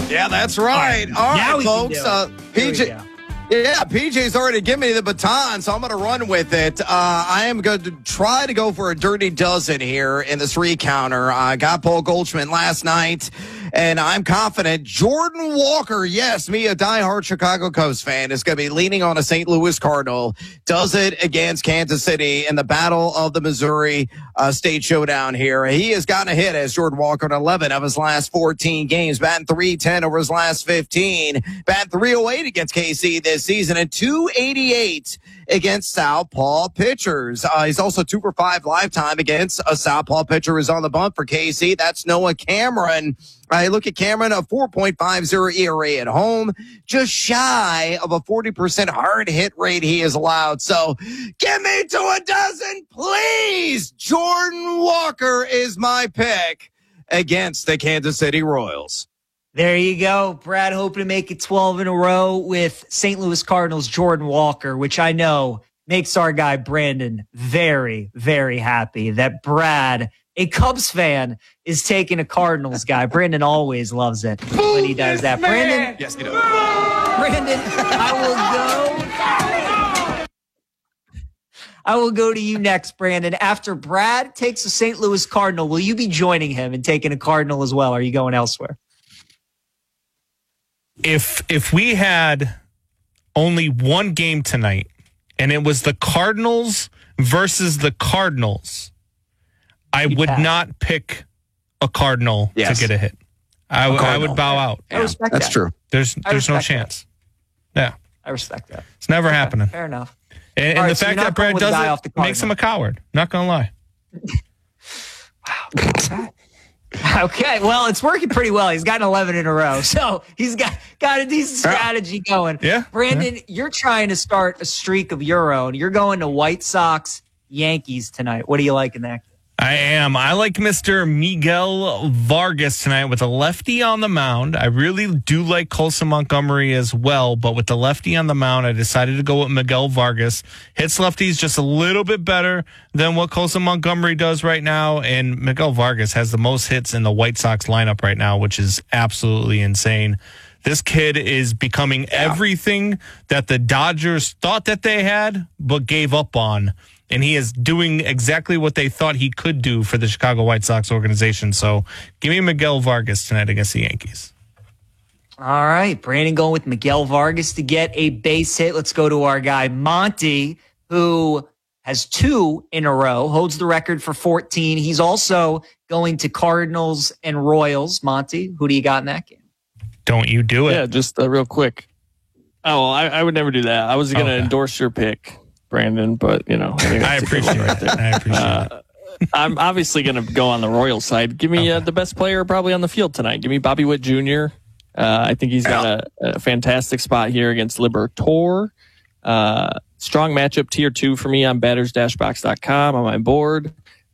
Yeah, that's right. All right, folks. PJ. Yeah, PJ's already given me the baton, so I'm going to run with it. I am going to try to go for a dirty dozen here in this recounter. I got Paul Goldschmidt last night, and I'm confident Jordan Walker, yes, me, a diehard Chicago Cubs fan, is going to be leaning on a St. Louis Cardinal, does it against Kansas City in the Battle of the Missouri State Showdown here. He has gotten a hit as Jordan Walker in 11 of his last 14 games, batting .310 over his last 15, batting .308 against KC this season, and .288 against Southpaw pitchers. He's also 2 for 5 lifetime against a Southpaw pitcher who's on the bump for KC. That's Noah Cameron. Look at Cameron, a 4.50 ERA at home, just shy of a 40% hard hit rate he is allowed. So give me to a dozen, please. Jordan Walker is my pick against the Kansas City Royals. There you go. Brad hoping to make it 12 in a row with St. Louis Cardinals Jordan Walker, which I know makes our guy Brandon very, very happy that Brad, a Cubs fan, is taking a Cardinals guy. Brandon always loves it when he does that. Brandon? Yes, he does. Brandon, I will go to you next, Brandon. After Brad takes a St. Louis Cardinal, will you be joining him and taking a Cardinal as well? Or are you going elsewhere? If we had only one game tonight and it was the Cardinals versus the Cardinals, I would not pick a Cardinal to get a hit. I would bow out. I respect That's that. true. There's no chance. Yeah. I respect that. It's never happening. Fair enough. And All right, the so fact you're that not going Brad with a guy does off the it makes him a coward. Not going to lie. Okay, well, it's working pretty well. He's gotten 11 in a row, so he's got a decent strategy going. Yeah. Brandon, you're trying to start a streak of your own. You're going to White Sox, Yankees tonight. What do you like in that? I am. I like Mr. Miguel Vargas tonight with a lefty on the mound. I really do like Colson Montgomery as well, but with the lefty on the mound, I decided to go with Miguel Vargas. Hits lefties just a little bit better than what Colson Montgomery does right now, and Miguel Vargas has the most hits in the White Sox lineup right now, which is absolutely insane. This kid is becoming everything that the Dodgers thought that they had, but gave up on. And he is doing exactly what they thought he could do for the Chicago White Sox organization. So give me Miguel Vargas tonight against the Yankees. All right, Brandon going with Miguel Vargas to get a base hit. Let's go to our guy, Monty, who has 2 in a row, holds the record for 14. He's also going to Cardinals and Royals. Monty, who do you got in that game? Don't you do it. Yeah, just real quick. Oh, I would never do that. I was going to endorse your pick, Brandon, but, I appreciate it. I appreciate it. I'm obviously going to go on the Royal side. Give me the best player probably on the field tonight. Give me Bobby Witt Jr. I think he's got a fantastic spot here against Libertor. Strong matchup, tier 2 for me on batters-box.com on my board.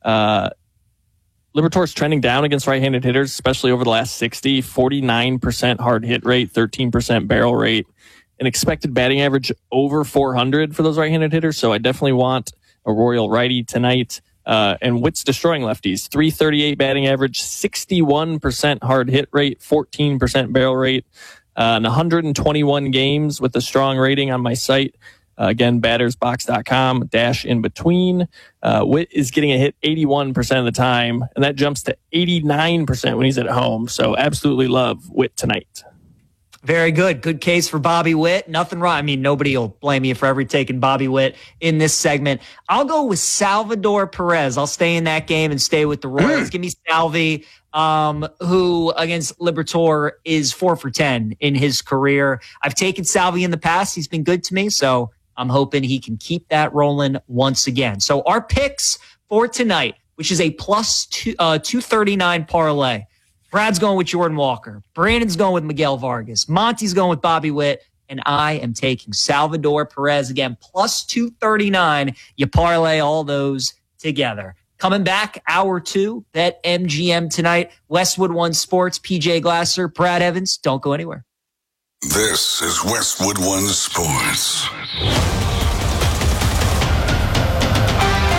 Libertor's trending down against right-handed hitters, especially over the last 60, 49% hard hit rate, 13% barrel rate, an expected batting average over 400 for those right-handed hitters. So I definitely want a Royal righty tonight. And Witt's destroying lefties, 338 batting average, 61% hard hit rate, 14% barrel rate, and 121 games with a strong rating on my site. Again, battersbox.com, in between. Witt is getting a hit 81% of the time, and that jumps to 89% when he's at home. So absolutely love Witt tonight. Very good. Good case for Bobby Witt. Nothing wrong. I mean, nobody will blame you for ever taking Bobby Witt in this segment. I'll go with Salvador Perez. I'll stay in that game and stay with the Royals. Give me Salvi, who against Libertor is 4 for 10 in his career. I've taken Salvi in the past. He's been good to me, so I'm hoping he can keep that rolling once again. So our picks for tonight, which is a plus 239 parlay. Brad's going with Jordan Walker. Brandon's going with Miguel Vargas. Monty's going with Bobby Witt. And I am taking Salvador Perez again, plus 239. You parlay all those together. Coming back, hour 2, Bet MGM tonight. Westwood One Sports, PJ Glasser, Brad Evans. Don't go anywhere. This is Westwood One Sports.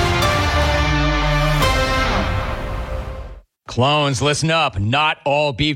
Clones, listen up. Not all beef